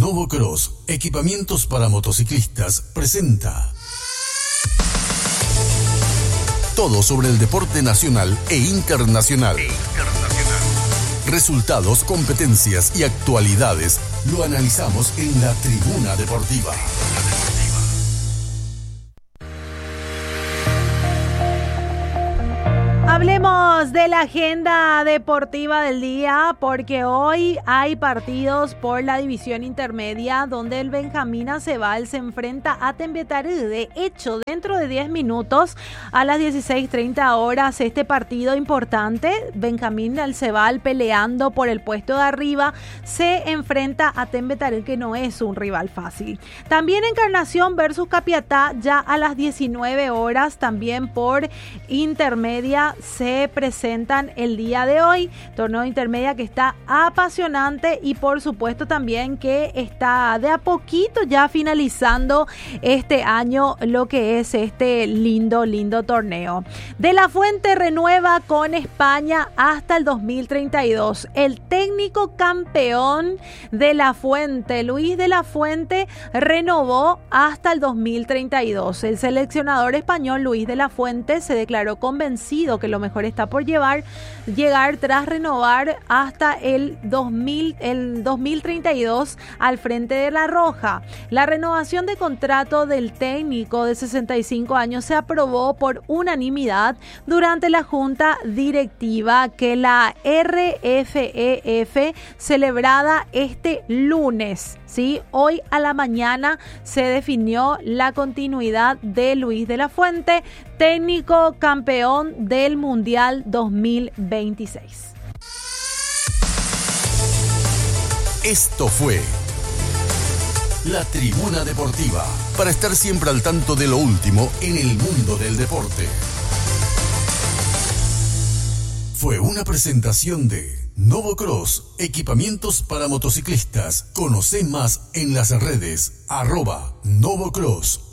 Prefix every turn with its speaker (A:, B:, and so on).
A: Novocross, equipamientos para motociclistas, presenta todo sobre el deporte nacional e internacional. Resultados, competencias y actualidades lo analizamos en la Tribuna Deportiva.
B: Hablemos de la agenda deportiva del día, porque hoy hay partidos por la división intermedia donde el Benjamín Acebal se enfrenta a Tembetarú. De hecho, dentro de 10 minutos a las 16:30 horas, este partido importante, Benjamín Acebal peleando por el puesto de arriba, se enfrenta a Tembetarú, que no es un rival fácil. También Encarnación versus Capiatá, ya a las 19 horas, también por intermedia, se presentan el día de hoy. Torneo intermedia que está apasionante y por supuesto también que está de a poquito ya finalizando este año lo que es este lindo torneo. De la Fuente renueva con España hasta el 2032. El técnico campeón de la Fuente, Luis de la Fuente, renovó hasta el 2032. El seleccionador español Luis de la Fuente se declaró convencido que lo mejor está por llegar tras renovar hasta el 2032 al frente de La Roja. La renovación de contrato del técnico de 65 años se aprobó por unanimidad durante la junta directiva que la RFEF celebrada este lunes. ¿Sí? Hoy a la mañana se definió la continuidad de Luis de la Fuente, técnico campeón del Mundial 2026.
A: Esto fue la Tribuna Deportiva, para estar siempre al tanto de lo último en el mundo del deporte. Fue una presentación de Novocross, equipamientos para motociclistas. Conoce más en las redes @Novocross.